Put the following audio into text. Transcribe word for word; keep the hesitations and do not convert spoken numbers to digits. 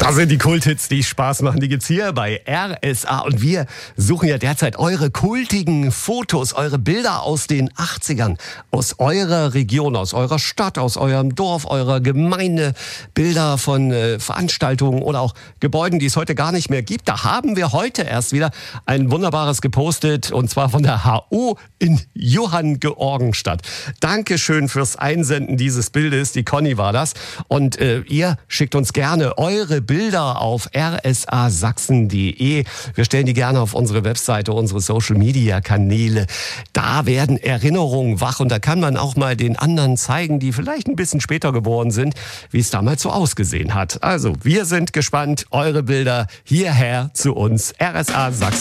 Das sind die Kulthits, die Spaß machen. Die gibt's hier bei R S A. Und wir suchen ja derzeit eure kultigen Fotos, eure Bilder aus den achtzigern, aus eurer Region, aus eurer Stadt, aus eurem Dorf, eurer Gemeinde, Bilder von äh, Veranstaltungen oder auch Gebäuden, die es heute gar nicht mehr gibt. Da haben wir heute erst wieder ein wunderbares gepostet, und zwar von der H U in Johanngeorgenstadt. Dankeschön fürs Einsenden dieses Bildes. Die Conny war das. Und äh, ihr schickt uns gerne eure Bilder auf r s a sachsen punkt d e. Wir stellen die gerne auf unsere Webseite, unsere Social-Media-Kanäle. Da werden Erinnerungen wach und da kann man auch mal den anderen zeigen, die vielleicht ein bisschen später geboren sind, wie es damals so ausgesehen hat. Also, wir sind gespannt. Eure Bilder hierher zu uns. R S A Sachsen.